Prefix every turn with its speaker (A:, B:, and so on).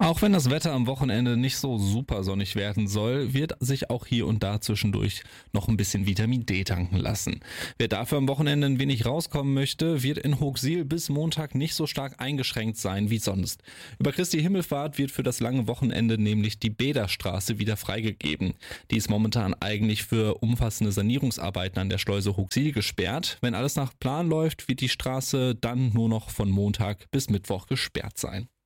A: Auch wenn das Wetter am Wochenende nicht so super sonnig werden soll, wird sich auch hier und da zwischendurch noch ein bisschen Vitamin D tanken lassen. Wer dafür am Wochenende ein wenig rauskommen möchte, wird in Hooxil bis Montag nicht so stark eingeschränkt sein wie sonst. Über Christi Himmelfahrt wird für das lange Wochenende nämlich die Bäderstraße wieder freigegeben. Die ist momentan eigentlich für umfassende Sanierungsarbeiten an der Schleuse Hooxil gesperrt. Wenn alles nach Plan läuft, wird die Straße dann nur noch von Montag bis Mittwoch gesperrt sein.